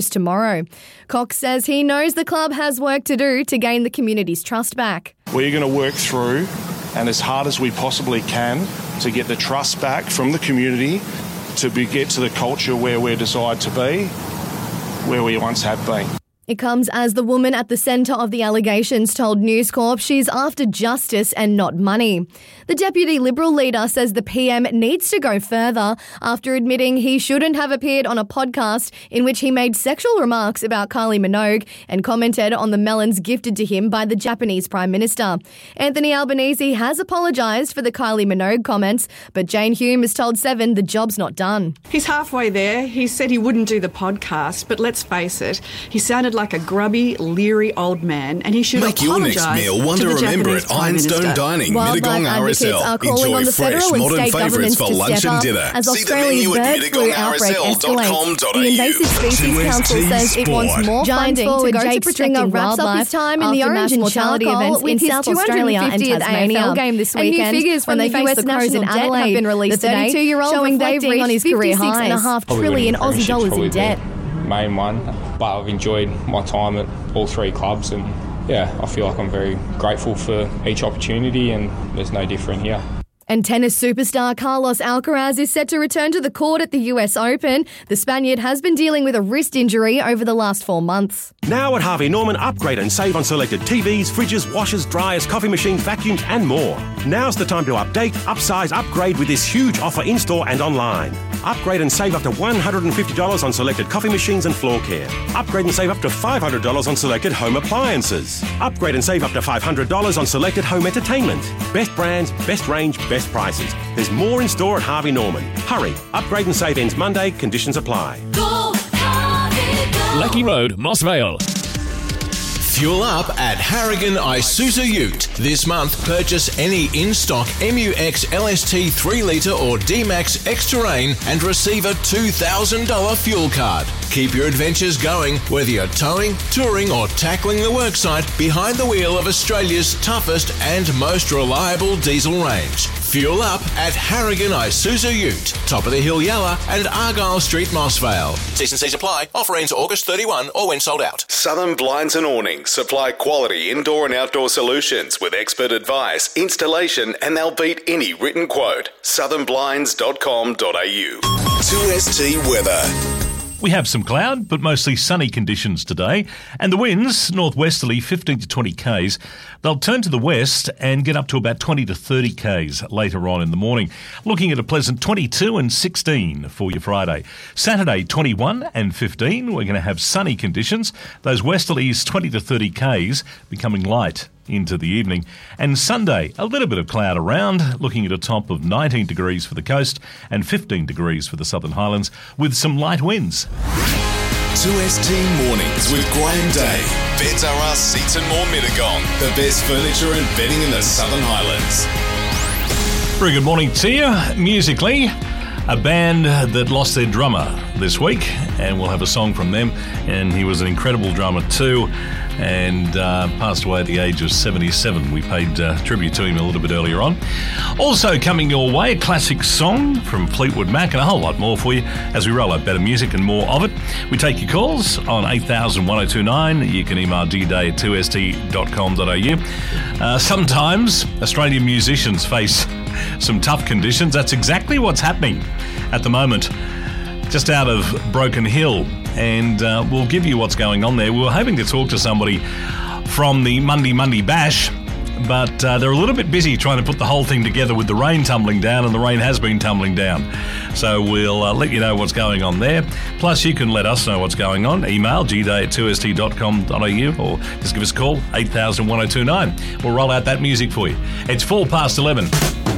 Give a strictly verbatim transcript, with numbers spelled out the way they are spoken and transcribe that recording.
tomorrow. Cox says he knows the club has work to do to gain the community's trust back. We're going to work through and as hard as we possibly can to get the trust back from the community to be, get to the culture where we're desired to be, where we once have been. It comes as the woman at the centre of the allegations told News Corp she's after justice and not money. The Deputy Liberal leader says the P M needs to go further after admitting he shouldn't have appeared on a podcast in which he made sexual remarks about Kylie Minogue and commented on the melons gifted to him by the Japanese Prime Minister. Anthony Albanese has apologised for the Kylie Minogue comments, but Jane Hume has told Seven the job's not done. He's halfway there. He said he wouldn't do the podcast, but let's face it, he sounded like a grubby, leery old man, and he should Make your next meal one to remember at Ironstone Dining, Mittagong R S L. Are calling Enjoy on the fresh, federal and modern state favourites governments for to lunch step and up dinner. as See the Australia's menu at bird flu outbreak escalates. The Invasive Species Council says it wants more funding to go to protecting wildlife time in the orange and mortality events in South Australia and Tasmania. Game this weekend, new figures from the U S National Debt have been released today, showing they've reached on his career high, and a half trillion Aussie dollars in debt. Main one, but I've enjoyed my time at all three clubs, and yeah, I feel like I'm very grateful for each opportunity, and there's no different here. And tennis superstar Carlos Alcaraz is set to return to the court at the U S Open. The Spaniard has been dealing with a wrist injury over the last four months. Now at Harvey Norman, upgrade and save on selected T Vs, fridges, washers, dryers, coffee machines, vacuums and more. Now's the time to update, upsize, upgrade with this huge offer in-store and online. Upgrade and save up to one hundred fifty dollars on selected coffee machines and floor care. Upgrade and save up to five hundred dollars on selected home appliances. Upgrade and save up to five hundred dollars on selected home entertainment. Best brands, best range, best prices. There's more in store at Harvey Norman. Hurry, upgrade and save ends Monday, conditions apply. Go, Harvey, go. Lucky Road, Moss Vale. Fuel up at Harrigan Isuzu Ute. This month, purchase any in-stock M U X L S T three litre or D-Max X-Terrain and receive a two thousand dollars fuel card. Keep your adventures going, whether you're towing, touring or tackling the worksite behind the wheel of Australia's toughest and most reliable diesel range. Fuel up at Harrigan Isuzu Ute, Top of the Hill Yalla and Argyle Street, Mossvale. T's and C's apply. Offer ends August thirty-first or when sold out. Southern Blinds and Awnings supply quality indoor and outdoor solutions with expert advice, installation, and they'll beat any written quote. southern blinds dot com dot a u. two S T weather. We have some cloud, but mostly sunny conditions today. And the winds, northwesterly, fifteen to twenty kays. They'll turn to the west and get up to about twenty to thirty kays later on in the morning. Looking at a pleasant twenty-two and sixteen for your Friday. Saturday, twenty-one and fifteen. We're going to have sunny conditions. Those westerlies, twenty to thirty kays, becoming light into the evening. And Sunday, a little bit of cloud around, looking at a top of nineteen degrees for the coast and fifteen degrees for the Southern Highlands, with some light winds. two S T Mornings with Graham Day. Beds R Us Seats and More Mittagong. The best furniture and bedding in the Southern Highlands. Very good morning to you. Musically, a band that lost their drummer this week, and we'll have a song from them. And he was an incredible drummer too, and uh, passed away at the age of seventy-seven. We paid uh, tribute to him a little bit earlier on. Also coming your way, a classic song from Fleetwood Mac and a whole lot more for you as we roll out better music and more of it. We take your calls on eight thousand one oh two nine. You can email d day at two s t dot com dot a u. Uh, sometimes Australian musicians face some tough conditions. That's exactly what's happening at the moment, just out of Broken Hill, and uh, we'll give you what's going on there. We were hoping to talk to somebody from the Monday Monday Bash, but uh, they're a little bit busy trying to put the whole thing together with the rain tumbling down, and the rain has been tumbling down. So we'll uh, let you know what's going on there. Plus, you can let us know what's going on. Email g day at two s t dot com dot a u or just give us a call, eight thousand one oh two nine. We'll roll out that music for you. It's four past eleven.